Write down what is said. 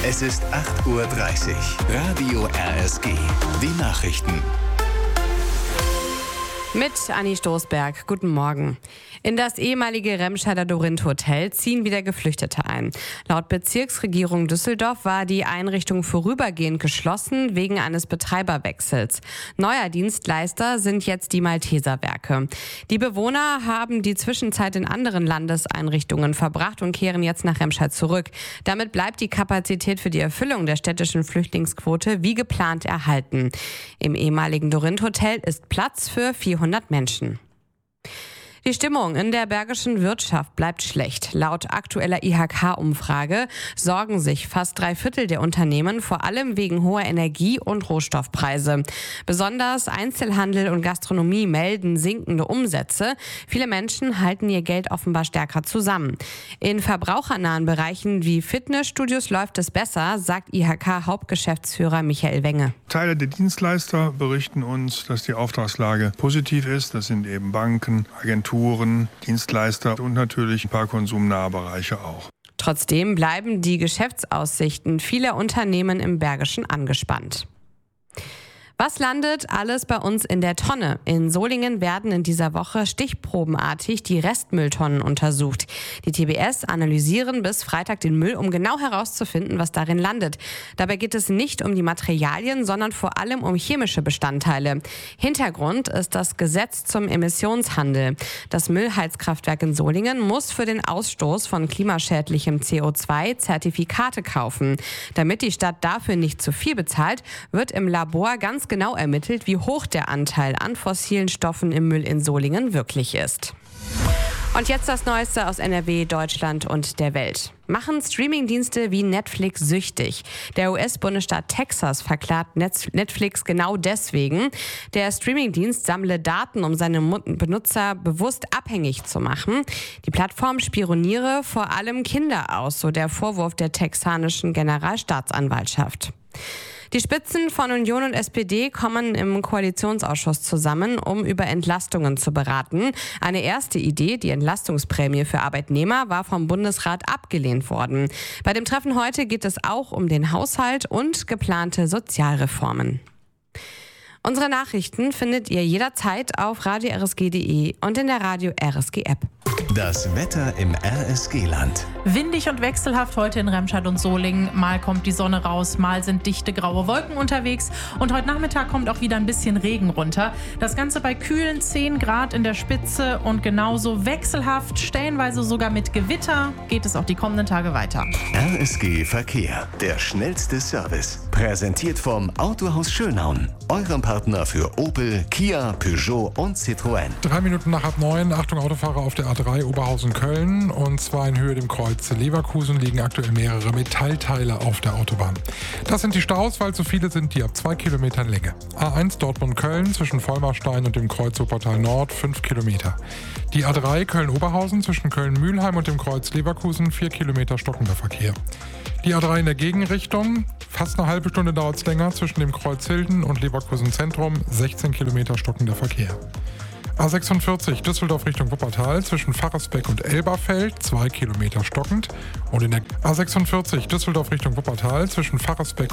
Es ist 8:30 Uhr. Radio RSG. Die Nachrichten. Mit Anni Stoßberg. Guten Morgen. In das ehemalige Remscheider Dorint-Hotel ziehen wieder Geflüchtete ein. Laut Bezirksregierung Düsseldorf war die Einrichtung vorübergehend geschlossen wegen eines Betreiberwechsels. Neuer Dienstleister sind jetzt die Malteserwerke. Die Bewohner haben die Zwischenzeit in anderen Landeseinrichtungen verbracht und kehren jetzt nach Remscheid zurück. Damit bleibt die Kapazität für die Erfüllung der städtischen Flüchtlingsquote wie geplant erhalten. Im ehemaligen Dorint-Hotel ist Platz für 400 Menschen. Die Stimmung in der bergischen Wirtschaft bleibt schlecht. Laut aktueller IHK-Umfrage sorgen sich fast 3/4 der Unternehmen vor allem wegen hoher Energie- und Rohstoffpreise. Besonders Einzelhandel und Gastronomie melden sinkende Umsätze. Viele Menschen halten ihr Geld offenbar stärker zusammen. In verbrauchernahen Bereichen wie Fitnessstudios läuft es besser, sagt IHK-Hauptgeschäftsführer Michael Wenge. Teile der Dienstleister berichten uns, dass die Auftragslage positiv ist. Das sind eben Banken, Agenturen, Dienstleister und natürlich ein paar konsumnahe Bereiche auch. Trotzdem bleiben die Geschäftsaussichten vieler Unternehmen im Bergischen angespannt. Was landet alles bei uns in der Tonne? In Solingen werden in dieser Woche stichprobenartig die Restmülltonnen untersucht. Die TBS analysieren bis Freitag den Müll, um genau herauszufinden, was darin landet. Dabei geht es nicht um die Materialien, sondern vor allem um chemische Bestandteile. Hintergrund ist das Gesetz zum Emissionshandel. Das Müllheizkraftwerk in Solingen muss für den Ausstoß von klimaschädlichem CO2 Zertifikate kaufen. Damit die Stadt dafür nicht zu viel bezahlt, wird im Labor ganz genau ermittelt, wie hoch der Anteil an fossilen Stoffen im Müll in Solingen wirklich ist. Und jetzt das Neueste aus NRW, Deutschland und der Welt. Machen Streamingdienste wie Netflix süchtig? Der US-Bundesstaat Texas verklagt Netflix genau deswegen. Der Streamingdienst sammle Daten, um seine Benutzer bewusst abhängig zu machen. Die Plattform spioniere vor allem Kinder aus, so der Vorwurf der texanischen Generalstaatsanwaltschaft. Die Spitzen von Union und SPD kommen im Koalitionsausschuss zusammen, um über Entlastungen zu beraten. Eine erste Idee, die Entlastungsprämie für Arbeitnehmer, war vom Bundesrat abgelehnt worden. Bei dem Treffen heute geht es auch um den Haushalt und geplante Sozialreformen. Unsere Nachrichten findet ihr jederzeit auf radio-rsg.de und in der Radio RSG App. Das Wetter im RSG-Land. Windig und wechselhaft heute in Remscheid und Solingen. Mal kommt die Sonne raus, mal sind dichte graue Wolken unterwegs. Und heute Nachmittag kommt auch wieder ein bisschen Regen runter. Das Ganze bei kühlen 10 Grad in der Spitze und genauso wechselhaft, stellenweise sogar mit Gewitter, geht es auch die kommenden Tage weiter. RSG Verkehr, der schnellste Service. Präsentiert vom Autohaus Schönhaun. Eurem Partner für Opel, Kia, Peugeot und Citroën. 3 Minuten nach 8:09, Achtung Autofahrer auf der A3 Oberhausen-Köln, und zwar in Höhe dem Kreuz Leverkusen liegen aktuell mehrere Metallteile auf der Autobahn. Das sind die Staus, weil zu viele sind, die ab 2 Kilometern Länge. A1 Dortmund-Köln zwischen Vollmarstein und dem Kreuz Wuppertal Nord 5 Kilometer. Die A3 Köln-Oberhausen zwischen Köln-Mühlheim und dem Kreuz Leverkusen 4 Kilometer stockender Verkehr. Die A3 in der Gegenrichtung, fast eine halbe Stunde dauert es länger, zwischen dem Kreuz Hilden und Leverkusen Zentrum 16 Kilometer stockender Verkehr. A46 Düsseldorf Richtung Wuppertal zwischen Pfarrersbeck und Elberfeld 2 Kilometer stockend. Und in der A46 Düsseldorf Richtung Wuppertal zwischen Pfarrersbeck